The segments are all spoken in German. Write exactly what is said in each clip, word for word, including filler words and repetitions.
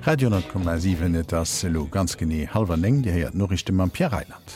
Radio hundert Komma sieben net as lo ganz genie halber enng, Di heiert Norrichte am Pierre Rheinland.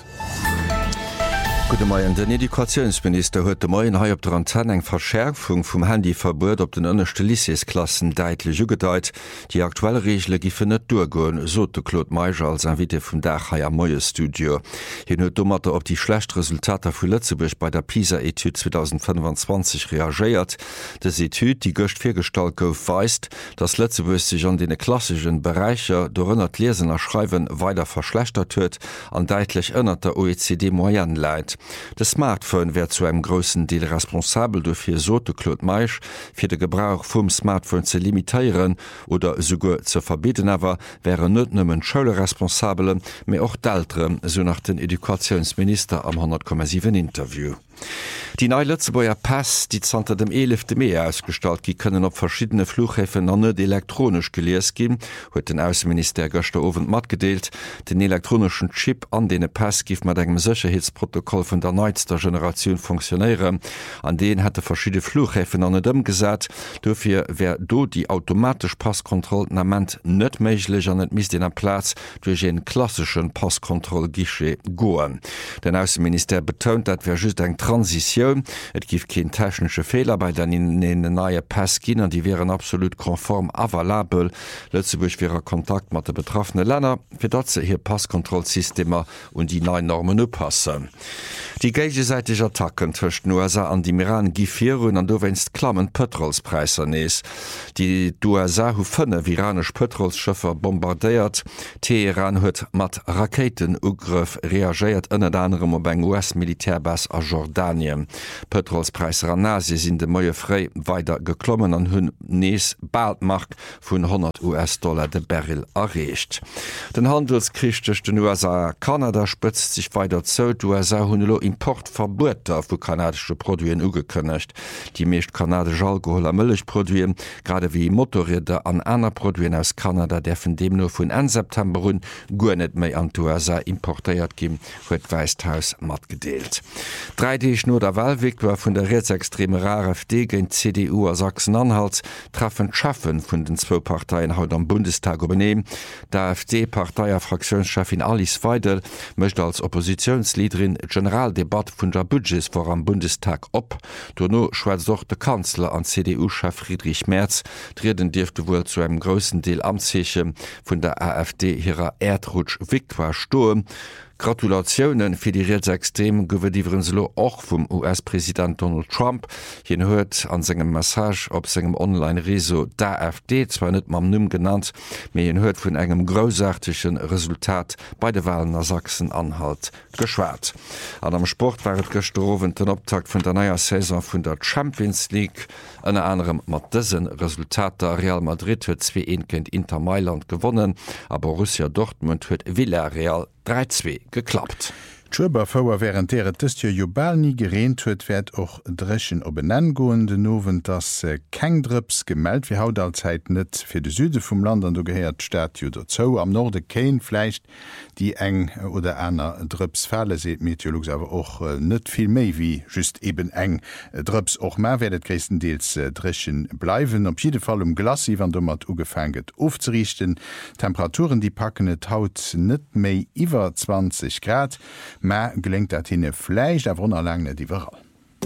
Gute Morgen. Den Edukationsminister huet de Moien hai op der Antenne eng Verschärfung vum Handyverbot op den ënnerchte Lyceesklassen deitlich ugedeit. Die aktuelle Regel gife net durgoen, so de Claude Meiger als Invité vum Dach haier Moie Studio. Hien huet dummerter op die schlecht Resultater vu Lützeburg bei der PISA-Etude zwanzig fünfundzwanzig reagiert. Des Etude, die gocht firstalt gouf, weist, dass Lützeburg sich an den klassischen Bereicher dorënnert Lesen erschreiwen weiter verschlechtert huet, an deitlich ënnert der O E C D-Moyen leit. De Smartphone wär zu einem großen Deal responsabel dofir so de Claude Meisch fir de Gebrauch vum Smartphone ze limitieren oder sogar ze verbieten, awer wären net nëmmen Schule responsablen, méi och d'altre, so nach den Edukationsminister am hundert Komma sieben Interview. Die neue Lützebauer Pass, die zanter dem elfte Mai ausgestalt, die können op verschiedene Flughäfen an net elektronisch gelees gin, huet den Außenminister Göster Owen mat gedeelt. Den elektronischen Chip an den Pass gif mat engem Sicherheitsprotokoll vun der neizter Generation funktionieren. An den hätte verschiedene Flughäfen an dem gesat, dofir wär do die automatisch Passkontrollament net méiglech an net mis den am Platz durch en klassischen Passkontrollgische goen. Den Außenminister betont, dat wär just eng Transition. Et gif kein technische Fehler bei den in den neue Passkin, an die wären absolut konform avalabel. Lützeburg wäre Kontakt mit den betroffenen Ländern, für dat sie hier Passkontrollsysteme und die neuen Normen oppassen. Die gegenseitige Attacken zwischen U S A an die Iran gifieren an du wennst klammen Petrolspreise nees. Die U S A hu fünf iranische Petrolschiffe bombardiert. Teheran huet mat Raketenugriff reagiert ënner anderem op eng U S-Militärbas a Jordanien. Petrolspreise an Asie sind de Moie frei weiter geklommen an hunn nees Baldmark vun hundert US-Dollar de Barrel erreicht. Den Handelskrieg zwischen den U S A und Kanada spitzt sich weiter zu. Die U S A hunn Importverboter vu kanadische Produien ugekënnecht. Die meescht kanadische Alkoholer Milchproduen, gerade wie Motorräder an aner Produien aus Kanada defen dem nur vun en September hun go net méi an die U S A importéiert gin, huet Weißhaus mat gedeelt. Drei Deeg nur der Wahlweg war vun der rechtsextreme R F D gen C D U a Sachsen-Anhalt treffen Schaffen vun den zwo Parteien haut am Bundestag übernehmen. Der A f D-Parteier Fraktionschefin Alice Weidel möchte als Oppositionsleaderin Generaldebatte vun der Budgets vor am Bundestag op. Donno schwaz doch der Kanzler an C D U-Chef Friedrich Merz. Dreden dürfte wohl zu einem großen Deal Amtszeche vun der A f D ihrer Erdrutsch Viktor Sturm. Gratulationen fir die Rechtsextremen gewwediwren selo och vum U S-Präsident Donald Trump. Hien huet an segem Message op segem Online-Reso der A f D zwar net mam Numm genannt, méi hien huet vun engem grousartigen Resultat bei de Wahlen nach Sachsen-Anhalt geschwert. An am Sport waret gestrowen den Optakt vun der neuer Saison vun der Champions League, ënner anderem mat dëssen Resultat der Real Madrid huet zwei eins gegen Inter Mailand gewonnen, aber Borussia Dortmund huet Villarreal drei zwei geklappt. D'Schuber Vouer wären ere Tëstio Jobal nie gereint huet, werd och drechen op benennen goen den nowen dats äh, kengdrps gemeldt wie haut allzeit net fir de Süde vum Land an du gehäert Staat oder zo am Norde Kein fleicht die eng oder einer Drpsfälle seet Meteorologs awer och äh, net viel méi wie just eben eng Drps och mehr werdet gréisstendeels äh, drechen bleiwen op jede Fall um Glasi wann du mat ugefänget ofzerichten. Temperaturen die packen et haut net méi iwwer zwanzig Grad. Ma gelenkt dat hinne Fleisch a runnner lang net iwwer.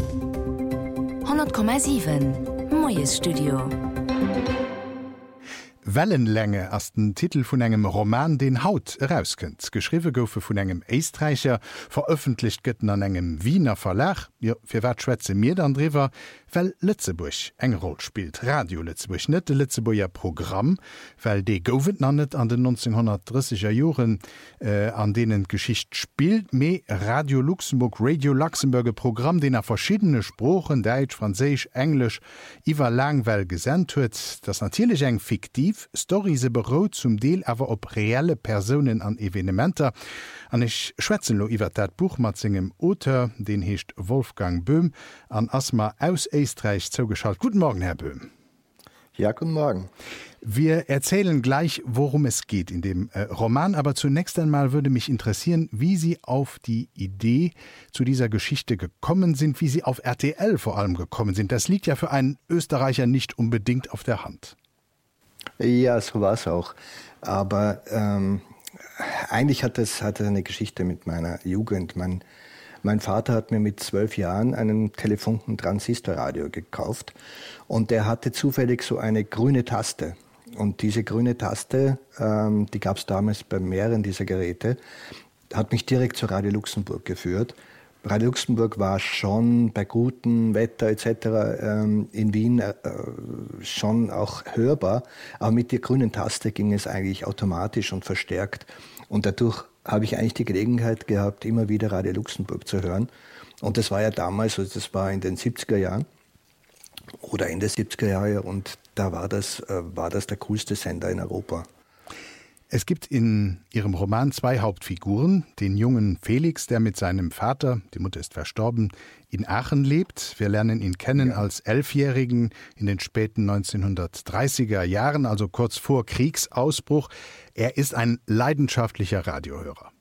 hundert Komma sieben Moies Studio. Wellenlänge ass den Titel vun engem Roman den Haut herauskënnt. Geschriwe goufe vun engem Eistreicher, veröffentlicht gëtten an engem Wiener Verlag. Ja, fir wat schwätze mir dann drüber, weil Lützeburg eng Roll spielt. Radio Lützeburg net de Lützeburger Programm, weil de goufet nannet an den neunzehnhundertdreißiger Joren äh, an denen Geschicht spielt, me Radio Luxemburg, Radio Luxemburger Programm, den er verschiedene Sprachen, Deutsch, Französisch, Englisch, iwwer lang well gesendt huet. Das natürlich eng fiktiv Story se berot zum Deel awer op reelle Personen an Evenementer. An ich schwätzen lo iwwer dat Buch mat zinggem Autor, den hecht Wolfgang Böhm, an Asma aus Österreich zugeschaltet. Guten Morgen, Herr Böhm. Ja, guten Morgen. Wir erzählen gleich, worum es geht in dem äh, Roman, aber zunächst einmal würde mich interessieren, wie Sie auf die Idee zu dieser Geschichte gekommen sind, wie Sie auf R T L vor allem gekommen sind. Das liegt ja für einen Österreicher nicht unbedingt auf der Hand. Ja, so war es auch. Aber ähm, eigentlich hat es hat eine Geschichte mit meiner Jugend. Mein, mein Vater hat mir mit zwölf Jahren einen Telefunken-Transistorradio gekauft und der hatte zufällig so eine grüne Taste. Und diese grüne Taste, ähm, die gab es damals bei mehreren dieser Geräte, hat mich direkt zu Radio Luxemburg geführt. Radio Luxemburg war schon bei gutem Wetter et cetera ähm, in Wien äh, schon auch hörbar, aber mit der grünen Taste ging es eigentlich automatisch und verstärkt. Und dadurch habe ich eigentlich die Gelegenheit gehabt, immer wieder Radio Luxemburg zu hören. Und das war ja damals, also das war in den siebziger Jahren oder Ende siebziger Jahre und da war das, äh, war das der coolste Sender in Europa. Es gibt in Ihrem Roman zwei Hauptfiguren, den jungen Felix, der mit seinem Vater, die Mutter ist verstorben, in Aachen lebt. Wir lernen ihn kennen ja. als Elfjährigen in den späten neunzehnhundertdreißiger Jahren, also kurz vor Kriegsausbruch. Er ist ein leidenschaftlicher Radiohörer.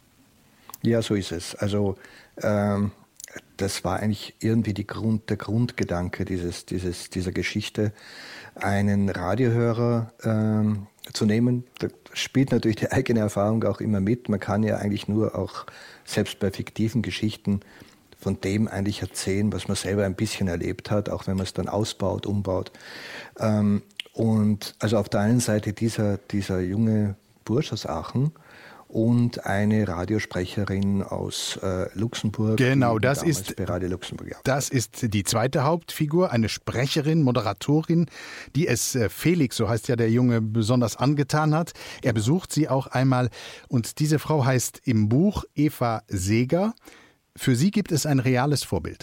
Ja, so ist es. Also ähm, das war eigentlich irgendwie die Grund, der Grundgedanke dieses, dieses, dieser Geschichte, einen Radiohörer ähm, zu nehmen. Da spielt natürlich die eigene Erfahrung auch immer mit. Man kann ja eigentlich nur auch selbst bei fiktiven Geschichten von dem eigentlich erzählen, was man selber ein bisschen erlebt hat, auch wenn man es dann ausbaut, umbaut. Ähm, und also auf der einen Seite dieser, dieser junge Bursch aus Aachen und eine Radiosprecherin aus äh, Luxemburg. Genau, das ist, bei Radio Luxemburg, ja. das ist die zweite Hauptfigur, eine Sprecherin, Moderatorin, die es äh, Felix, so heißt ja der Junge, besonders angetan hat. Er besucht sie auch einmal und diese Frau heißt im Buch Eva Seeger. Für sie gibt es ein reales Vorbild.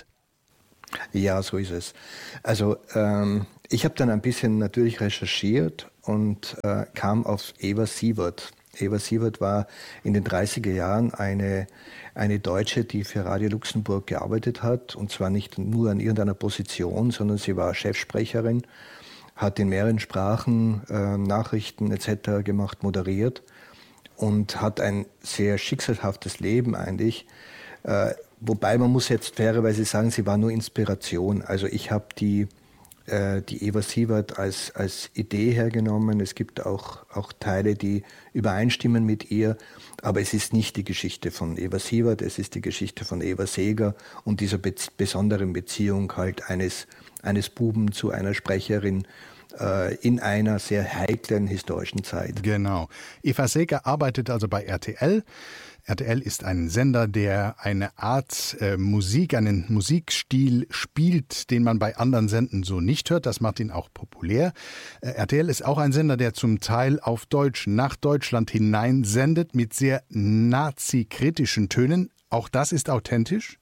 Ja, so ist es. Also ähm, ich habe dann ein bisschen natürlich recherchiert und äh, kam auf Eva Sievert. Eva Sievert war in den dreißiger Jahren eine, eine Deutsche, die für Radio Luxemburg gearbeitet hat. Und zwar nicht nur an irgendeiner Position, sondern sie war Chefsprecherin, hat in mehreren Sprachen äh, Nachrichten et cetera gemacht, moderiert und hat ein sehr schicksalhaftes Leben eigentlich. Äh, wobei man muss jetzt fairerweise sagen, sie war nur Inspiration. Also ich habe die die Eva Sievert als, als Idee hergenommen. Es gibt auch, auch Teile, die übereinstimmen mit ihr, aber es ist nicht die Geschichte von Eva Sievert, es ist die Geschichte von Eva Seeger und dieser be- besonderen Beziehung halt eines, eines Buben zu einer Sprecherin äh, in einer sehr heiklen historischen Zeit. Genau. Eva Seeger arbeitet also bei R T L. R T L ist ein Sender, der eine Art äh, Musik, einen Musikstil spielt, den man bei anderen Senden so nicht hört. Das macht ihn auch populär. Äh, R T L ist auch ein Sender, der zum Teil auf Deutsch nach Deutschland hinein sendet mit sehr nazi-kritischen Tönen. Auch das ist authentisch?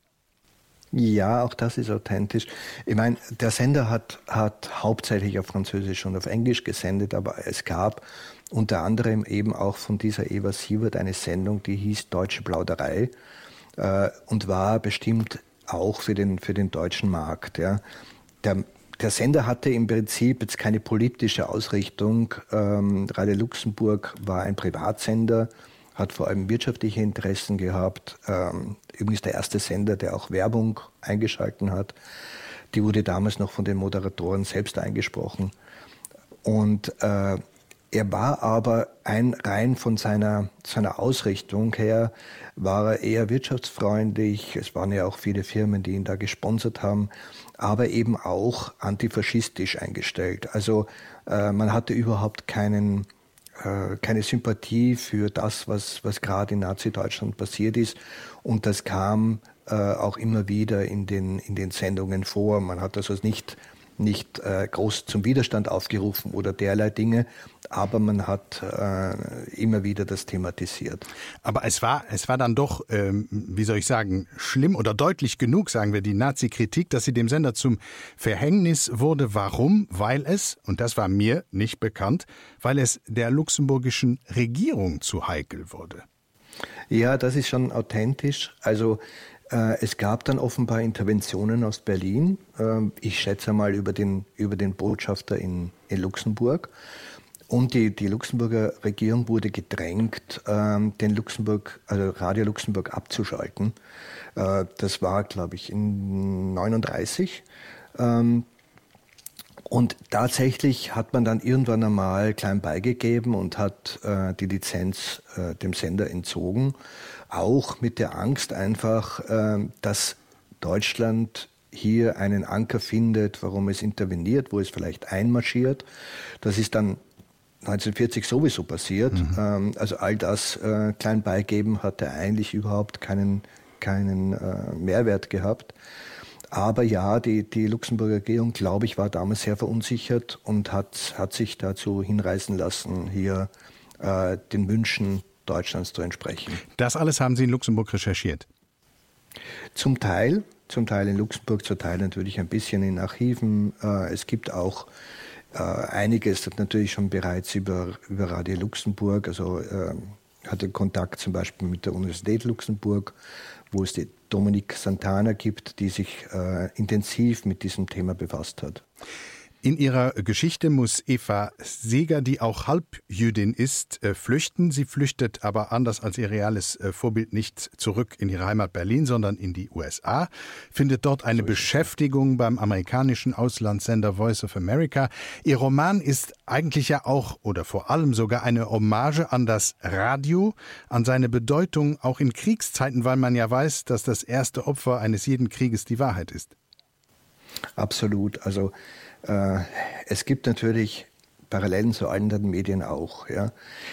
Ja, auch das ist authentisch. Ich meine, der Sender hat, hat hauptsächlich auf Französisch und auf Englisch gesendet, aber es gab unter anderem eben auch von dieser Eva Sievert eine Sendung, die hieß Deutsche Plauderei äh, und war bestimmt auch für den, für den deutschen Markt. Ja. Der, der Sender hatte im Prinzip jetzt keine politische Ausrichtung. Ähm, Radio Luxemburg war ein Privatsender, hat vor allem wirtschaftliche Interessen gehabt. Ähm, übrigens der erste Sender, der auch Werbung eingeschalten hat. Die wurde damals noch von den Moderatoren selbst eingesprochen. Und äh, er war aber ein rein von seiner, seiner Ausrichtung her, war er eher wirtschaftsfreundlich. Es waren ja auch viele Firmen, die ihn da gesponsert haben, aber eben auch antifaschistisch eingestellt. Also äh, man hatte überhaupt keinen, äh, keine Sympathie für das, was, was gerade in Nazi-Deutschland passiert ist. Und das kam äh, auch immer wieder in den, in den Sendungen vor. Man hat also nicht... nicht äh, groß zum Widerstand aufgerufen oder derlei Dinge, aber man hat äh, immer wieder das thematisiert. Aber es war, es war dann doch, ähm, wie soll ich sagen, schlimm oder deutlich genug, sagen wir, die Nazi-Kritik, dass sie dem Sender zum Verhängnis wurde. Warum? Weil es, und das war mir nicht bekannt, weil es der luxemburgischen Regierung zu heikel wurde. Ja, das ist schon authentisch. Also es gab dann offenbar Interventionen aus Berlin, ich schätze mal über den, über den Botschafter in, in Luxemburg. Und die, die Luxemburger Regierung wurde gedrängt, den Luxemburg, also Radio Luxemburg abzuschalten. Das war, glaube ich, in neununddreißig. Und tatsächlich hat man dann irgendwann einmal klein beigegeben und hat äh, die Lizenz äh, dem Sender entzogen, auch mit der Angst einfach, äh, dass Deutschland hier einen Anker findet, warum es interveniert, wo es vielleicht einmarschiert. Das ist dann neunzehnhundertvierzig sowieso passiert. Mhm. Ähm, also all das äh, klein beigeben hatte eigentlich überhaupt keinen, keinen äh, Mehrwert gehabt. Aber ja, die, die Luxemburger Regierung, glaube ich, war damals sehr verunsichert und hat, hat sich dazu hinreißen lassen, hier äh, den Wünschen Deutschlands zu entsprechen. Das alles haben Sie in Luxemburg recherchiert? Zum Teil, zum Teil in Luxemburg, zum Teil natürlich ein bisschen in Archiven. Äh, es gibt auch äh, einiges, natürlich schon bereits über, über Radio Luxemburg, also äh, hatte Kontakt zum Beispiel mit der Universität Luxemburg, wo es die Dominique Santana gibt, die sich äh, intensiv mit diesem Thema befasst hat. In ihrer Geschichte muss Eva Seeger, die auch Halbjüdin ist, äh, flüchten. Sie flüchtet aber anders als ihr reales äh, Vorbild nicht zurück in ihre Heimat Berlin, sondern in die U S A, findet dort eine so Beschäftigung beim amerikanischen Auslandssender Voice of America. Ihr Roman ist eigentlich ja auch oder vor allem sogar eine Hommage an das Radio, an seine Bedeutung auch in Kriegszeiten, weil man ja weiß, dass das erste Opfer eines jeden Krieges die Wahrheit ist. Absolut. Also äh, es gibt natürlich Parallelen zu anderen Medien auch. Ja.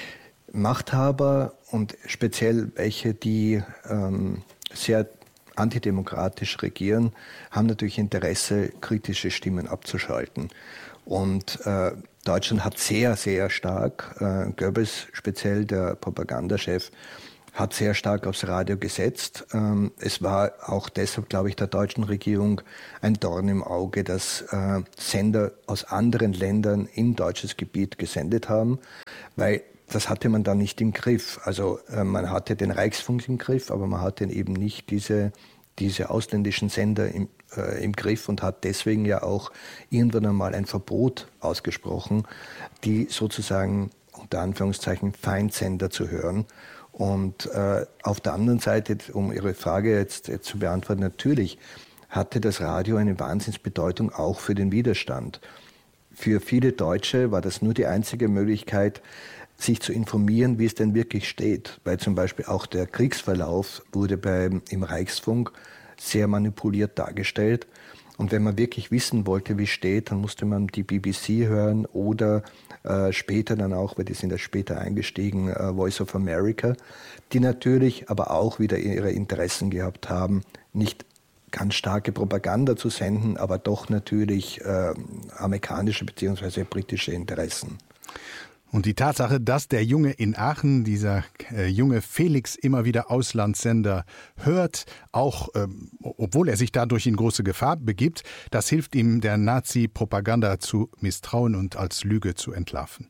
Machthaber und speziell welche, die ähm, sehr antidemokratisch regieren, haben natürlich Interesse, kritische Stimmen abzuschalten. Und äh, Deutschland hat sehr, sehr stark, äh, Goebbels speziell, der Propagandachef, hat sehr stark aufs Radio gesetzt. Ähm, es war auch deshalb, glaube ich, der deutschen Regierung ein Dorn im Auge, dass äh, Sender aus anderen Ländern in deutsches Gebiet gesendet haben, weil das hatte man dann nicht im Griff. Also äh, man hatte den Reichsfunk im Griff, aber man hatte eben nicht diese, diese ausländischen Sender im, äh, im Griff und hat deswegen ja auch irgendwann einmal ein Verbot ausgesprochen, die sozusagen unter Anführungszeichen Feindsender zu hören. Und äh, auf der anderen Seite, um Ihre Frage jetzt, jetzt zu beantworten, natürlich hatte das Radio eine Wahnsinnsbedeutung auch für den Widerstand. Für viele Deutsche war das nur die einzige Möglichkeit, sich zu informieren, wie es denn wirklich steht. Weil zum Beispiel auch der Kriegsverlauf wurde beim, im Reichsfunk sehr manipuliert dargestellt. Und wenn man wirklich wissen wollte, wie es steht, dann musste man die B B C hören oder äh, später dann auch, weil die sind ja später eingestiegen, äh, Voice of America, die natürlich aber auch wieder ihre Interessen gehabt haben, nicht ganz starke Propaganda zu senden, aber doch natürlich äh, amerikanische bzw. britische Interessen. Und die Tatsache, dass der Junge in Aachen, dieser äh, junge Felix, immer wieder Auslandssender hört, auch ähm, obwohl er sich dadurch in große Gefahr begibt, das hilft ihm, der Nazi-Propaganda zu misstrauen und als Lüge zu entlarven.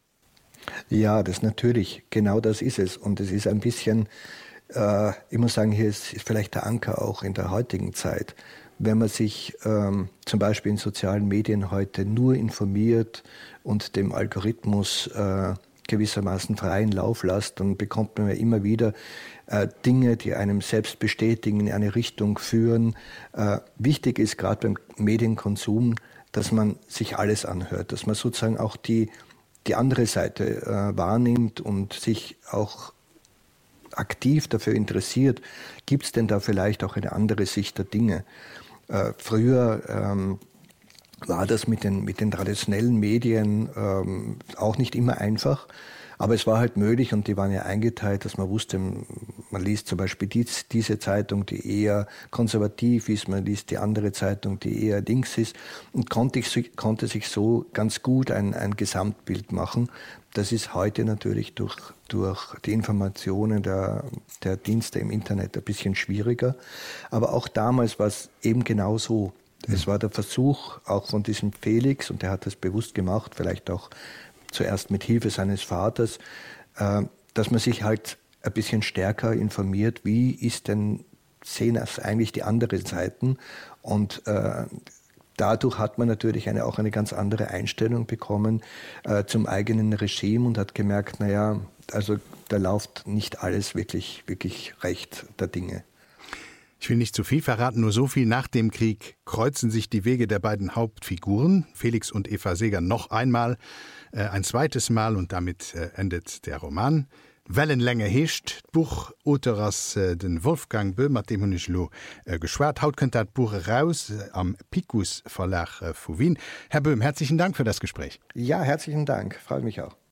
Ja, das natürlich, genau das ist es. Und es ist ein bisschen, äh, ich muss sagen, hier ist vielleicht der Anker auch in der heutigen Zeit. Wenn man sich ähm, zum Beispiel in sozialen Medien heute nur informiert und dem Algorithmus äh, gewissermaßen freien Lauf lässt, dann bekommt man ja immer wieder äh, Dinge, die einem selbst bestätigen, in eine Richtung führen. Äh, wichtig ist gerade beim Medienkonsum, dass man sich alles anhört, dass man sozusagen auch die, die andere Seite äh, wahrnimmt und sich auch aktiv dafür interessiert, gibt es denn da vielleicht auch eine andere Sicht der Dinge? Äh, früher ähm, war das mit den, mit den traditionellen Medien ähm, auch nicht immer einfach, aber es war halt möglich und die waren ja eingeteilt, dass man wusste, man liest zum Beispiel die, diese Zeitung, die eher konservativ ist, man liest die andere Zeitung, die eher links ist und konnte, ich, konnte sich so ganz gut ein, ein Gesamtbild machen. Das ist heute natürlich durch, durch die Informationen der, der Dienste im Internet ein bisschen schwieriger. Aber auch damals war es eben genau so. Mhm. Es war der Versuch auch von diesem Felix, und der hat das bewusst gemacht, vielleicht auch zuerst mit Hilfe seines Vaters, äh, dass man sich halt ein bisschen stärker informiert, wie ist denn, sehen das eigentlich die anderen Seiten. Und äh, dadurch hat man natürlich eine, auch eine ganz andere Einstellung bekommen äh, zum eigenen Regime und hat gemerkt, naja, also da läuft nicht alles wirklich, wirklich recht der Dinge. Ich will nicht zu viel verraten, nur so viel nach dem Krieg kreuzen sich die Wege der beiden Hauptfiguren, Felix und Eva Seeger, noch einmal, äh, ein zweites Mal und damit äh, endet der Roman. Wellenlänge hecht, Buch Oteras äh, den Wolfgang Böhmer, dem hun ich lo äh, geschwert. Haut könnt dat Buch raus äh, am Picus Verlag äh, vu Wien. Herr Böhm, herzlichen Dank für das Gespräch. Ja, herzlichen Dank, freue mich auch.